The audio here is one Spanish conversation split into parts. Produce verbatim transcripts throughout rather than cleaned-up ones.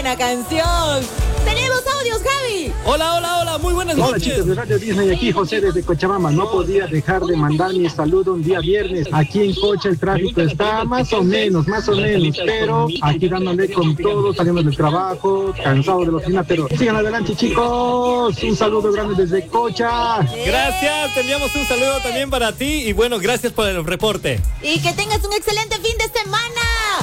buena canción. ¡Tenemos audios, Javi! Hola, hola, hola, muy buenas noches. Hola chicos de Radio Disney, aquí José desde Cochabamba. No podía dejar de mandar mi saludo un día viernes. Aquí en Cocha el tráfico está más o menos, más o menos, pero aquí dándole con todo, saliendo del trabajo, cansado de la oficina, pero sigan adelante chicos. Un saludo grande desde Cocha. Gracias, te enviamos un saludo también para ti y bueno, gracias por el reporte. Y que tengas un excelente fin de semana.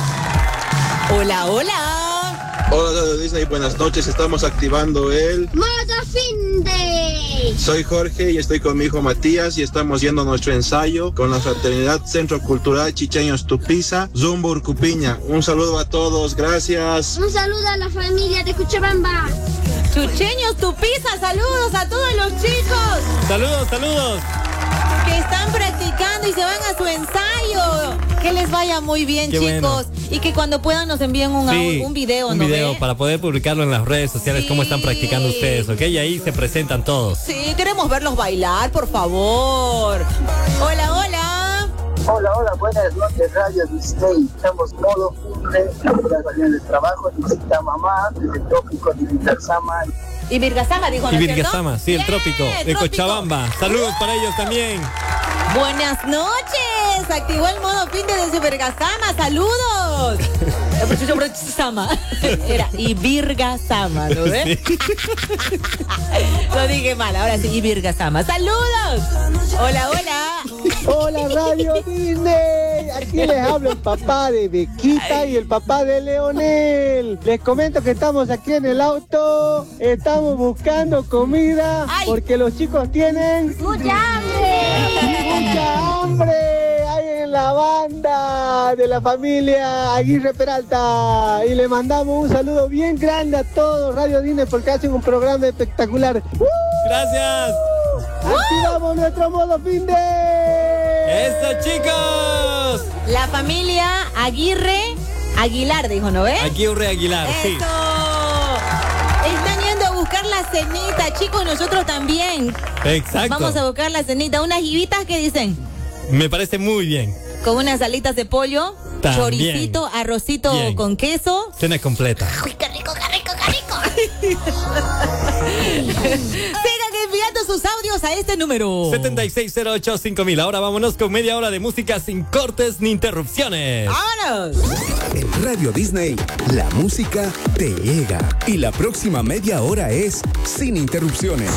Hola, hola. Hola Radio Disney, buenas noches, estamos activando el Modo Fin Day. Soy Jorge y estoy con mi hijo Matías y estamos yendo a nuestro ensayo con la Fraternidad Centro Cultural Chicheños Tupiza, Zumbo Urcupiña. Un saludo a todos, gracias. Un saludo a la familia de Cochabamba. Chucheños Tupiza, saludos a todos los chicos. Saludos, saludos. Que están practicando y se van a su ensayo. Que les vaya muy bien, Qué chicos. bueno. Y que cuando puedan nos envíen un, Sí, un video, un ¿no video ve? para poder publicarlo en las redes sociales, Sí. cómo están practicando ustedes, ¿ok? Y ahí se presentan todos. Sí, queremos verlos bailar, por favor. Hola, hola. Hola, hola, buenas noches, Radio Disney. Estamos modo cumple, la salida del trabajo, visita mamá, desde el trópico de Virgasama. Y Virgasama dijo, ¿no Y es cierto? Virgasama, sí, el Yeah, trópico de trópico. Cochabamba. Saludos para ellos también. Buenas noches. Activó el modo fin de desde Virgasama. Saludos. Sama. Era y Virgasama, ¿no ves? Sí. Lo dije mal, ahora sí, y Virgasama. Saludos. Hola, hola. Hola Radio Disney, aquí les habla el papá de Bequita y el papá de Leonel. Les comento que estamos aquí en el auto, estamos buscando comida Ay. porque los chicos tienen ¡Mucha hambre! mucha hambre. Hay en la banda de la familia Aguirre Peralta y le mandamos un saludo bien grande a todos Radio Disney porque hacen un programa espectacular. ¡Uh! Gracias. Activamos nuestro modo fin de... ¡Eso, chicos! La familia Aguirre Aguilar, dijo, ¿no ves? Aguirre Aguilar, sí. ¡Eso! Están yendo a buscar la cenita, chicos, nosotros también. Exacto. Vamos a buscar la cenita. Unas jibitas que dicen, Me parece muy bien. con unas alitas de pollo, También. choricito, arrocito Bien. con queso. Cena completa. ¡Uy, qué rico, qué rico, qué rico! Sigan enviando sus audios a este número. siete seis cero ocho cinco mil. Ahora vámonos con media hora de música sin cortes ni interrupciones. ¡Vámonos! En Radio Disney, la música te llega. Y la próxima media hora es sin interrupciones.